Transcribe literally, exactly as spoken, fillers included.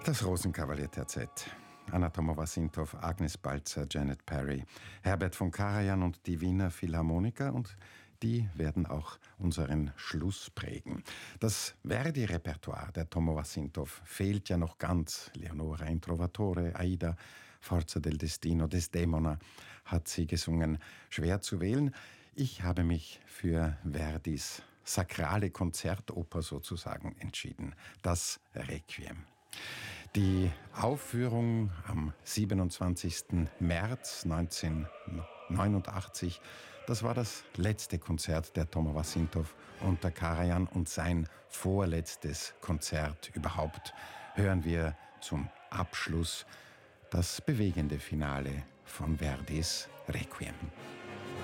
Das Rosenkavalier T Z. Anna Tomova-Sintow, Agnes Balzer, Janet Perry, Herbert von Karajan und die Wiener Philharmoniker, und die werden auch unseren Schluss prägen. Das Verdi-Repertoire der Tomova-Sintow fehlt ja noch ganz. Leonora in Trovatore, Aida, Forza del Destino, Desdemona hat sie gesungen. Schwer zu wählen. Ich habe mich für Verdis sakrale Konzertoper sozusagen entschieden, das Requiem. Die Aufführung am siebenundzwanzigsten März neunzehnhundertneunundachtzig, das war das letzte Konzert der Tomova-Sintow unter Karajan und sein vorletztes Konzert überhaupt. Hören wir zum Abschluss das bewegende Finale von Verdis Requiem.